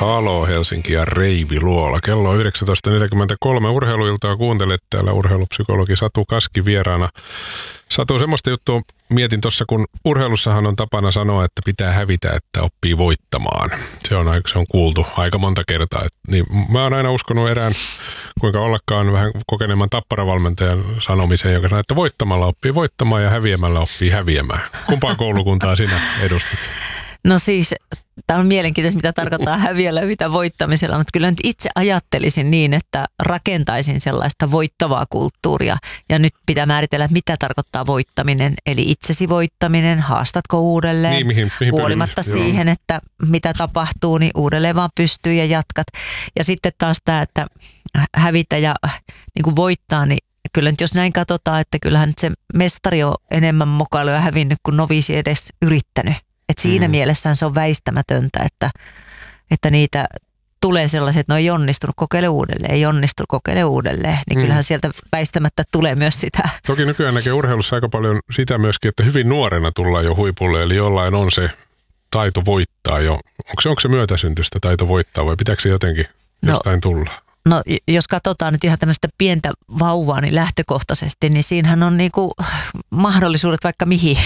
Halo Helsinki ja Reivi Luola. Kello on 19.43. Urheiluiltaa kuuntelet täällä urheilupsykologi Satu Kaski vieraana. Satu, semmoista juttua mietin tuossa, kun urheilussahan on tapana sanoa, että pitää hävitä, että oppii voittamaan. Se on kuultu aika monta kertaa. Niin mä oon aina uskonut erään, kuinka ollakaan vähän kokeneemman Tappara-valmentajan sanomiseen, joka sanoo, että voittamalla oppii voittamaan ja häviämällä oppii häviämään. Kumpaan koulukuntaa sinä edustat? No siis, tämä on mielenkiintoista, mitä tarkoittaa häviällä ja mitä voittamisella, mutta kyllä nyt itse ajattelisin niin, että rakentaisin sellaista voittavaa kulttuuria. Ja nyt pitää määritellä, mitä tarkoittaa voittaminen, eli itsesi voittaminen, haastatko uudelleen, mihin huolimatta siihen, että mitä tapahtuu, niin uudelleen vaan pystyy ja jatkat. Ja sitten taas tämä, että hävitä ja niin kuin voittaa, niin kyllä nyt jos näin katsotaan, että kyllähän nyt se mestari on enemmän mokailuja hävinnyt kuin noviisi edes yrittänyt. Et siinä mielessään se on väistämätöntä, että niitä tulee sellaiset, että no ei onnistunut, kokeile uudelleen, ei onnistunut, kokeile uudelleen. Niin kyllähän sieltä väistämättä tulee myös sitä. Toki nykyään näkee urheilussa aika paljon sitä myöskin, että hyvin nuorena tullaan jo huipulle, eli jollain on se taito voittaa jo. Onko se myötäsyntystä taito voittaa vai pitääkö se jotenkin jostain tulla? No jos katsotaan nyt ihan tämmöistä pientä vauvaa niin lähtökohtaisesti, niin siinähän on niinku mahdollisuudet vaikka mihin.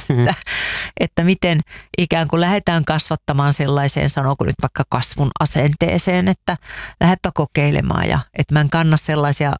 Että miten ikään kuin lähdetään kasvattamaan sellaiseen, sanooko nyt vaikka kasvun asenteeseen, että lähdepä kokeilemaan ja että mä en kanna sellaisia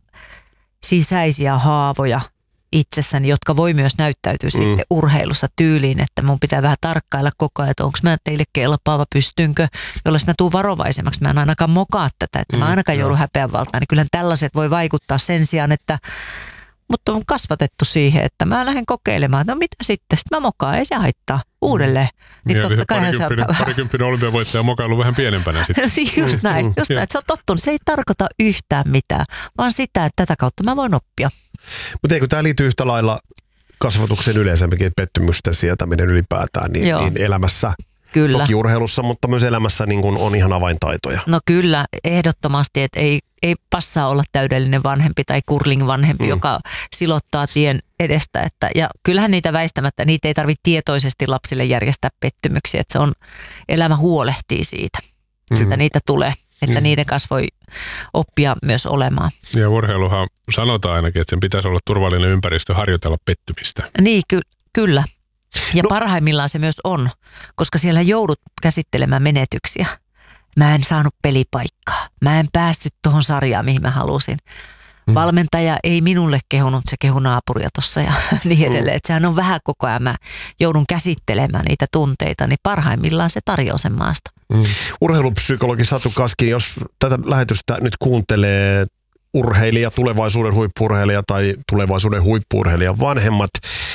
sisäisiä haavoja itsessäni, jotka voi myös näyttäytyä sitten urheilussa tyyliin, että mun pitää vähän tarkkailla koko ajan, että onko mä teille kelpaava, pystynkö, jolloin mä tuun varovaisemmaksi. Mä en ainakaan mokaa tätä, että mä ainakaan joudun häpeän valtaan. Niin kyllähän tällaiset voi vaikuttaa sen sijaan, että mutta on kasvatettu siihen, että mä lähden kokeilemaan, no mitä sitten mä mokaan, ei se haittaa uudelleen. Niin totta kai parikymppinen olympiavoittaja mokailu vähän pienempänä sitten. Just näin, että se on tottunut. Se ei tarkoita yhtään mitään, vaan sitä, että tätä kautta mä voin oppia. Mutta eikö tämä liity yhtä lailla kasvatuksen yleensäkin, pettymysten sietäminen ylipäätään niin elämässä? Kyllä. Toki urheilussa, mutta myös elämässä niin kun on ihan avaintaitoja. No kyllä, ehdottomasti, että ei passaa olla täydellinen vanhempi tai curling-vanhempi, joka silottaa tien edestä. Ja kyllähän niitä väistämättä, niitä ei tarvitse tietoisesti lapsille järjestää pettymyksiä, että se on, elämä huolehtii siitä, että niitä tulee, että niiden kanssa voi oppia myös olemaan. Ja urheiluhan sanotaan ainakin, että sen pitäisi olla turvallinen ympäristö harjoitella pettymistä. Niin, kyllä. Ja parhaimmillaan se myös on, koska siellä joudut käsittelemään menetyksiä. Mä en saanut pelipaikkaa. Mä en päässyt tuohon sarjaan, mihin mä halusin. Valmentaja ei minulle kehunut, se kehu naapuria tuossa ja niin edelleen. Että sehän on vähän koko ajan, mä joudun käsittelemään niitä tunteita, niin parhaimmillaan se tarjoaa sen maasta. Urheilupsykologi Satu Kaski, jos tätä lähetystä nyt kuuntelee urheilija, tulevaisuuden huippu-urheilija tai tulevaisuuden huippu-urheilijan vanhemmat,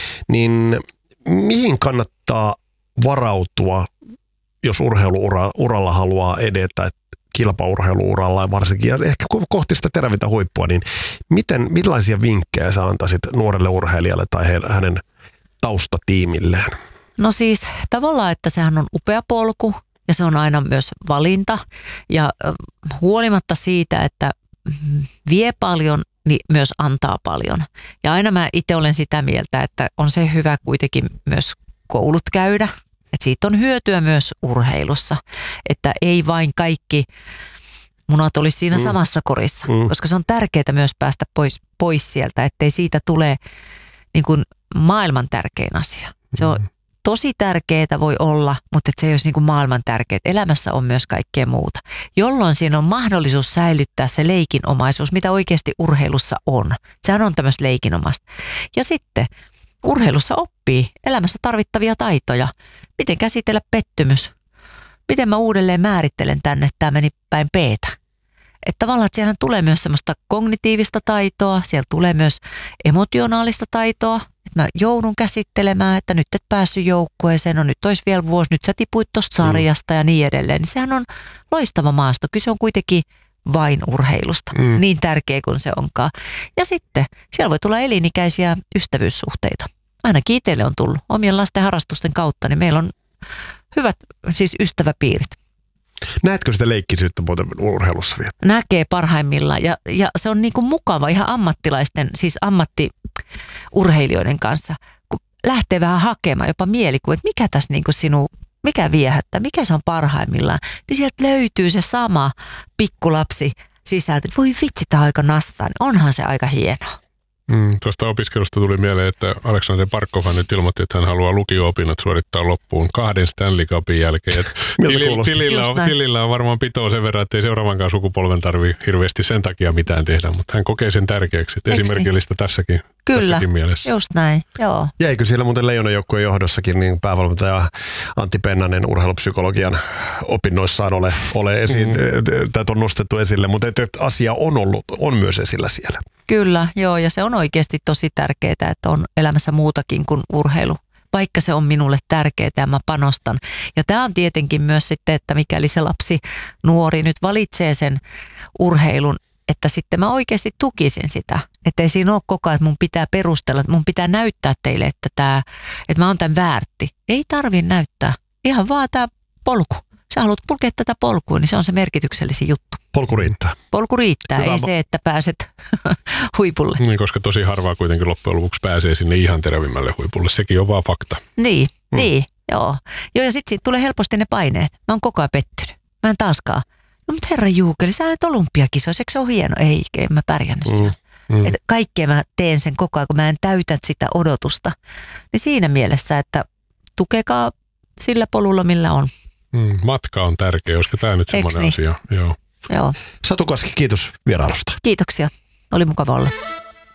niin mihin kannattaa varautua, jos urheiluuralla haluaa edetä, kilpaurheiluuralla varsinkin, ja ehkä kohti sitä terävintä huippua, niin millaisia vinkkejä sä antaisit nuorelle urheilijalle tai hänen taustatiimilleen? No siis tavallaan, että sehän on upea polku ja se on aina myös valinta ja huolimatta siitä, että vie paljon, niin myös antaa paljon. Ja aina mä itse olen sitä mieltä, että on se hyvä kuitenkin myös koulut käydä. Että siitä on hyötyä myös urheilussa. Että ei vain kaikki munat olisi siinä samassa korissa. Koska se on tärkeää myös päästä pois sieltä, ettei siitä tule niin kuin maailman tärkein asia. Se on tosi tärkeää voi olla, mutta se ei olisi niin kuin maailman tärkeää. Elämässä on myös kaikkea muuta. Jolloin siinä on mahdollisuus säilyttää se leikinomaisuus, mitä oikeasti urheilussa on. Sehän on tämmöistä leikinomasta. Ja sitten urheilussa oppii elämässä tarvittavia taitoja. Miten käsitellä pettymys? Miten mä uudelleen määrittelen tänne, että tämä meni päin P-tä? Että tavallaan, että siellä tulee myös semmoista kognitiivista taitoa, siellä tulee myös emotionaalista taitoa, että mä joudun käsittelemään, että nyt et päässyt joukkueeseen, no nyt olisi vielä vuosi, nyt sä tipuit tosta sarjasta ja niin edelleen. Niin sehän on loistava maasto, kyse on kuitenkin vain urheilusta, niin tärkeä kuin se onkaan. Ja sitten siellä voi tulla elinikäisiä ystävyyssuhteita. Ainakin itselle on tullut omien lasten harrastusten kautta, niin meillä on hyvät siis ystäväpiirit. Näetkö sitä leikkisyyttä muuten urheilussa vielä? Näkee parhaimmillaan ja se on niinku mukava ihan ammattilaisten, siis ammattiurheilijoiden kanssa, kun lähtee vähän hakemaan jopa mielikuva, että mikä tässä niinku mikä viehättää, mikä se on parhaimmillaan, niin sieltä löytyy se sama pikkulapsi sisältä. Voi vitsi, tämä aika nastaa, niin onhan se aika hienoa. Tuosta opiskelusta tuli mieleen, että Aleksander Barkov nyt ilmoitti, että hän haluaa lukio-opinnot suorittaa loppuun 2 Stanley Cupin jälkeen. Tilillä on varmaan pitoa sen verran, että ei seuraavankaan sukupolven tarvitse hirveästi sen takia mitään tehdä, mutta hän kokee sen tärkeäksi. Esimerkillistä tässäkin mielessä. Just näin, joo. Jäikö siellä muuten Leijonan joukkueen johdossakin niin päävalmentaja Antti Pennanen urheilupsykologian opinnoissaan ole esiin, tätä on nostettu esille, mutta asia on myös esillä siellä. Kyllä, joo, ja se on oikeasti tosi tärkeää, että on elämässä muutakin kuin urheilu, vaikka se on minulle tärkeää ja mä panostan. Ja tämä on tietenkin myös sitten, että mikäli se lapsi, nuori nyt valitsee sen urheilun, että sitten mä oikeasti tukisin sitä. Että ei siinä ole koko ajan, että mun pitää perustella, että mun pitää näyttää teille, että mä oon tämän väärti. Ei tarvi näyttää, ihan vaan tämä polku. Sä haluat kulkea tätä polkua, niin se on se merkityksellisin juttu. Polku riittää. Polku riittää, ei se, että pääset huipulle. Niin, koska tosi harvaa kuitenkin loppujen lopuksi pääsee sinne ihan terävimmälle huipulle. Sekin on vaan fakta. Niin, joo. Joo, ja sitten siitä tulee helposti ne paineet. Mä oon koko ajan pettynyt. Mä en taaskaan. No mutta herra Juukeli, sä olet olympiakisoissa, eikö se ole hieno? Ei mä pärjännyt siellä. Että kaikkea mä teen sen koko ajan, kun mä en täytä sitä odotusta. Niin siinä mielessä, että tukekaa sillä polulla, millä on. Matka on tärkeä, koska tämä nyt semmoinen asia. Joo. Satu Kaski, kiitos vierailusta. Kiitoksia. Oli mukava olla.